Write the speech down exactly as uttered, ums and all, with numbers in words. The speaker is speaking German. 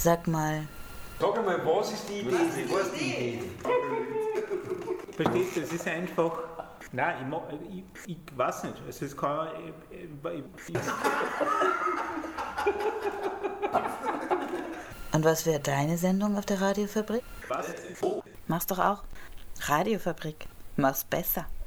Sag mal. Sag einmal, was ist die Idee? Was ist die Idee? Verstehst du, es ist einfach. Nein, ich, mag, ich, ich weiß nicht. Es ist kein. Ich, ich, Und was wäre deine Sendung auf der Radiofabrik? was? Mach's doch auch. Radiofabrik. Mach's besser.